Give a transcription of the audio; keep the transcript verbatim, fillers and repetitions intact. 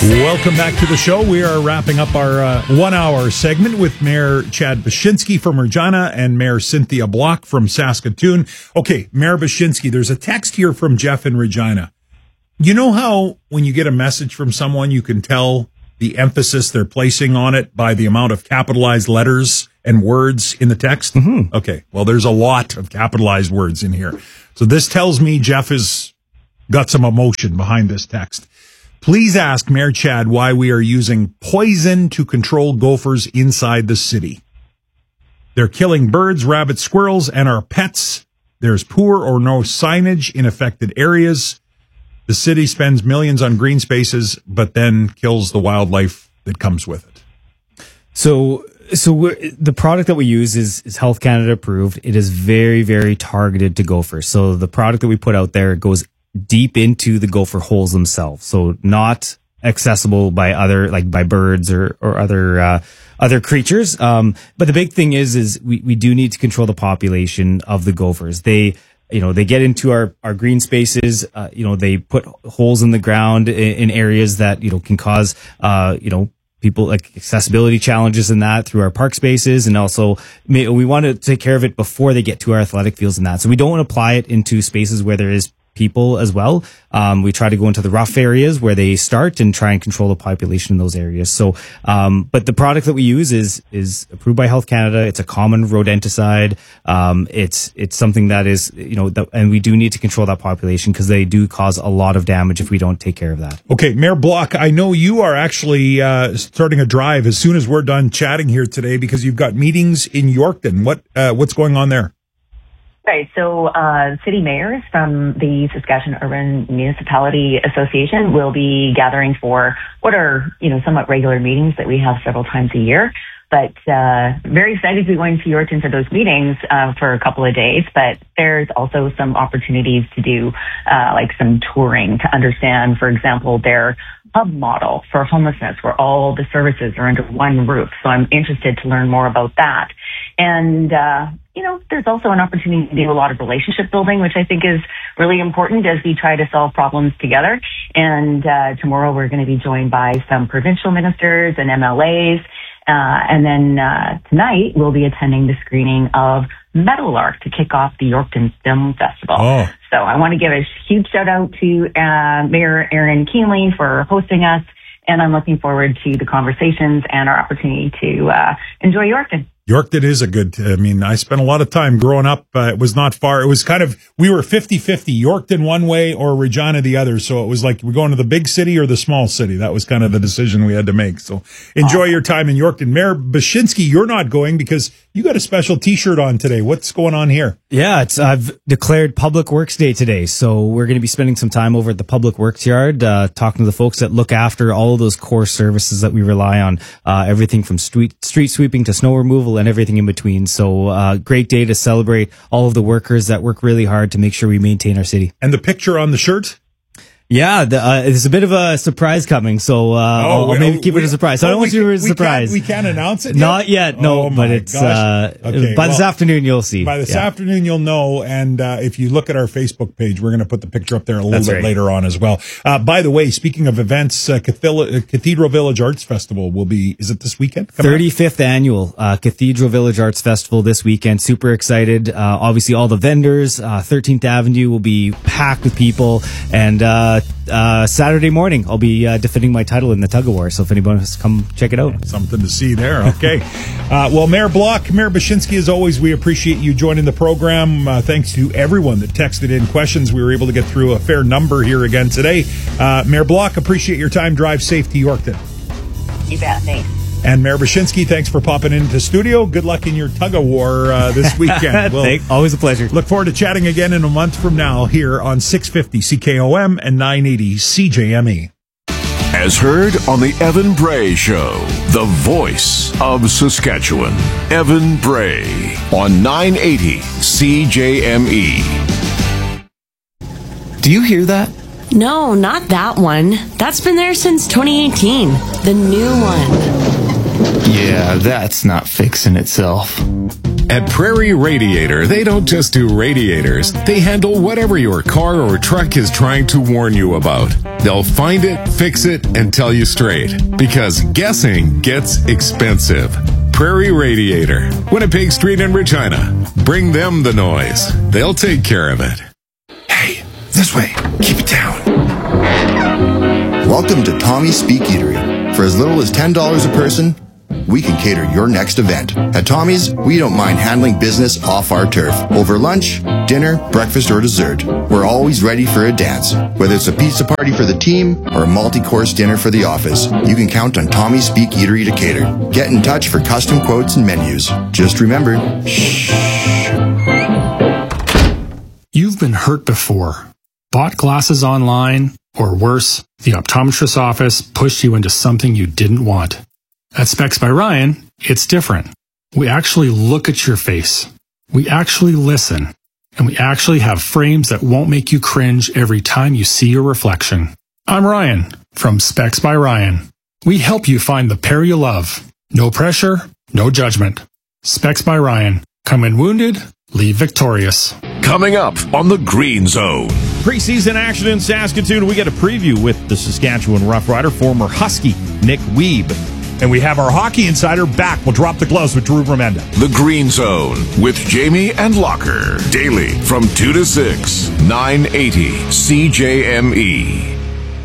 Welcome back to the show. We are wrapping up our uh, one-hour segment with Mayor Chad Baczynski from Regina and Mayor Cynthia Block from Saskatoon. Okay, Mayor Baczynski, there's a text here from Jeff in Regina. You know how when you get a message from someone, you can tell the emphasis they're placing on it by the amount of capitalized letters and words in the text? Mm-hmm. Okay, well, there's a lot of capitalized words in here. So this tells me Jeff has got some emotion behind this text. Please ask Mayor Chad why we are using poison to control gophers inside the city. They're killing birds, rabbits, squirrels, and our pets. There's poor or no signage in affected areas. The city spends millions on green spaces, but then kills the wildlife that comes with it. So, so we're, the product that we use is, is Health Canada approved. It is very, very targeted to gophers. So the product that we put out there goes deep into the gopher holes themselves. So not accessible by other, like by birds or, or other, uh, other creatures. Um, but the big thing is, is we, we do need to control the population of the gophers. They, you know, they get into our, our green spaces. Uh, you know, they put holes in the ground in, in areas that, you know, can cause, uh, you know, people like accessibility challenges in that through our park spaces. And also may, we want to take care of it before they get to our athletic fields and that. So we don't want to apply it into spaces where there is people as well. Um, we try to go into the rough areas where they start and try and control the population in those areas. So, um, but the product that we use is, is approved by Health Canada. It's a common rodenticide. Um, it's, it's something that is, you know, that, and we do need to control that population because they do cause a lot of damage if we don't take care of that. Okay, Mayor Block, I know you are actually, uh, starting a drive as soon as we're done chatting here today because you've got meetings in Yorkton. What, uh, what's going on there? Right. So, uh, city mayors from the Saskatchewan Urban Municipality Association will be gathering for what are, you know, somewhat regular meetings that we have several times a year. But, uh, very excited to be going to Yorkton for those meetings, uh, for a couple of days. But there's also some opportunities to do, uh, like some touring to understand, for example, their hub model for homelessness where all the services are under one roof. So I'm interested to learn more about that. And, uh, you know, there's also an opportunity to do a lot of relationship building, which I think is really important as we try to solve problems together. And, uh, tomorrow we're going to be joined by some provincial ministers and M L As. Uh, and then, uh, tonight we'll be attending the screening of Meadowlark to kick off the Yorkton Film Festival. Oh. So I want to give a huge shout out to, uh, Mayor Aaron Keenly for hosting us. And I'm looking forward to the conversations and our opportunity to, uh, enjoy Yorkton. Yorkton is a good, I mean, I spent a lot of time growing up. Uh, it was not far. It was kind of, we were fifty-fifty, Yorkton one way or Regina the other. So it was like, we're going to the big city or the small city. That was kind of the decision we had to make. So enjoy your time in Yorkton. Mayor Baczynski, you're not going because you got a special t-shirt on today. What's going on here? Yeah, it's, I've declared Public Works Day today. So we're going to be spending some time over at the Public Works Yard, uh, talking to the folks that look after all of those core services that we rely on, uh, everything from street, street sweeping to snow removal and everything in between. So, uh, great day to celebrate all of the workers that work really hard to make sure we maintain our city. And the picture on the shirt? Yeah, the, uh, there's a bit of a surprise coming, so uh, oh, I'll, I'll maybe keep we, it a surprise. So oh, I don't want you to be a surprise. We can't, we can't announce it yet? Not yet, no, oh but it's uh, okay, by well, this afternoon you'll see. By this yeah. afternoon you'll know, and uh, if you look at our Facebook page, we're going to put the picture up there a little That's bit right. later on as well. Uh, by the way, speaking of events, uh, Cathedral, Cathedral Village Arts Festival will be, is it this weekend? thirty-fifth annual uh, Cathedral Village Arts Festival this weekend. Super excited. Uh, obviously all the vendors, uh, thirteenth Avenue will be packed with people, and uh, uh, Saturday morning I'll be uh, defending my title in the tug of war. So if anyone wants to come check it out, something to see there. Okay. uh, well, Mayor Block, Mayor Baczynski, as always, we appreciate you joining the program. Uh, thanks to everyone that texted in questions. We were able to get through a fair number here again today. Uh, Mayor Block, appreciate your time. Drive safe to Yorkton. You bet. Thanks. And Mayor Baczynski, thanks for popping into the studio. Good luck in your tug of war uh, this weekend. We'll always a pleasure. Look forward to chatting again in a month from now here on six fifty C K O M and nine eighty C J M E. As heard on the Evan Bray Show, the voice of Saskatchewan. Evan Bray on nine eighty C J M E. Do you hear that? No, not that one. That's been there since twenty eighteen. The new one. Yeah, that's not fixing itself. At Prairie Radiator, they don't just do radiators. They handle whatever your car or truck is trying to warn you about. They'll find it, fix it, and tell you straight. Because guessing gets expensive. Prairie Radiator, Winnipeg Street in Regina. Bring them the noise. They'll take care of it. Hey, this way. Keep it down. Welcome to Tommy's Speak Eatery. For as little as ten dollars a person, we can cater your next event. At Tommy's, we don't mind handling business off our turf. Over lunch, dinner, breakfast, or dessert, we're always ready for a dance. Whether it's a pizza party for the team or a multi-course dinner for the office, you can count on Tommy's Speak Eatery to cater. Get in touch for custom quotes and menus. Just remember, shh. You've been hurt before. Bought glasses online, or worse, the optometrist's office pushed you into something you didn't want. At Specs by Ryan, it's different. We actually look at your face. We actually listen. And we actually have frames that won't make you cringe every time you see your reflection. I'm Ryan from Specs by Ryan. We help you find the pair you love. No pressure, no judgment. Specs by Ryan. Come in wounded, leave victorious. Coming up on the Green Zone. Preseason action in Saskatoon. We get a preview with the Saskatchewan Roughrider, former Husky Nick Wiebe. And we have our hockey insider back. We'll drop the gloves with Drew Remenda. The Green Zone with Jamie and Locker. Daily from two to six. nine eighty C J M E.